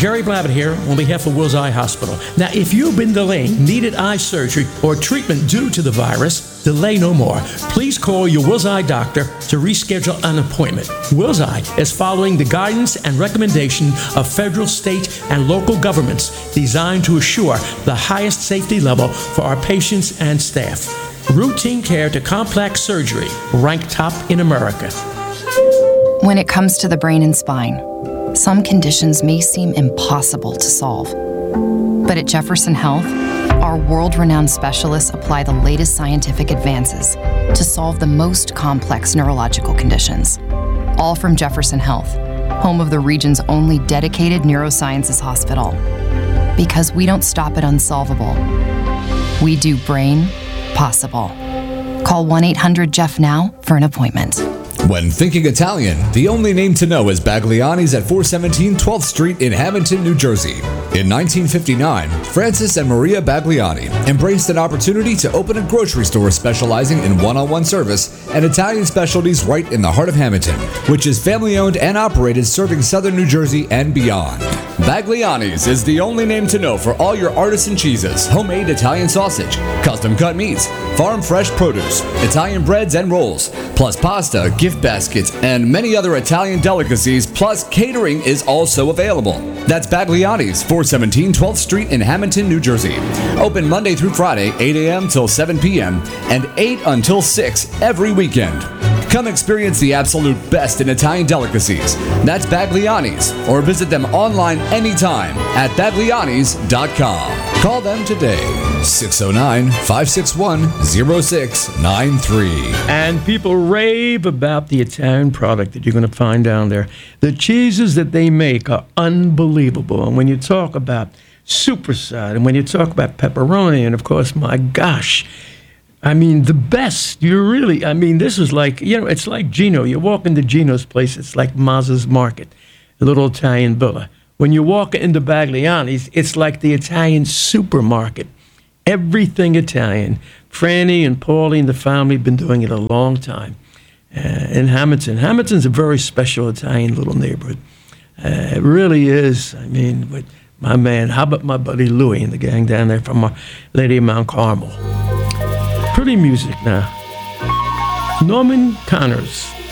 Jerry Blavitt here on behalf of Wills Eye Hospital. Now, if you've been delaying needed eye surgery or treatment due to the virus, delay no more. Please call your Wills Eye doctor to reschedule an appointment. Wills Eye is following the guidance and recommendation of federal, state, and local governments designed to assure the highest safety level for our patients and staff. Routine care to complex surgery, ranked top in America. When it comes to the brain and spine, some conditions may seem impossible to solve. But at Jefferson Health, our world-renowned specialists apply the latest scientific advances to solve the most complex neurological conditions. All from Jefferson Health, home of the region's only dedicated neurosciences hospital. Because we don't stop at unsolvable. We do brain possible. Call 1-800-JEFF now for an appointment. When thinking Italian, the only name to know is Bagliani's at 417 12th Street in Hamilton, New Jersey. In 1959, Francis and Maria Bagliani embraced an opportunity to open a grocery store specializing in one-on-one service and Italian specialties right in the heart of Hamilton, which is family-owned and operated, serving southern New Jersey and beyond. Bagliani's is the only name to know for all your artisan cheeses, homemade Italian sausage, custom-cut meats, farm-fresh produce, Italian breads and rolls, plus pasta, gift baskets, and many other Italian delicacies, plus catering is also available. That's Bagliani's, 417 12th Street in Hamilton, New Jersey. Open Monday through Friday, 8 a.m. till 7 p.m. and 8 until 6 every weekend. Come experience the absolute best in Italian delicacies. That's Bagliani's, or visit them online anytime at baglianis.com. Call them today, 609-561-0693. And people rave about the Italian product that you're going to find down there. The cheeses that they make are unbelievable. And when you talk about superside, and when you talk about pepperoni, and of course, my gosh, I mean, the best. This is like, it's like Gino. You walk into Gino's place, it's like Mazza's Market, a little Italian villa. When you walk into Bagliani's, it's like the Italian supermarket. Everything Italian. Franny and Paulie and the family have been doing it a long time. In Hamilton. Hamilton's a very special Italian little neighborhood. It really is. I mean, with my man, how about my buddy Louie and the gang down there from Our Lady of Mount Carmel. Pretty music now. Norman Connors.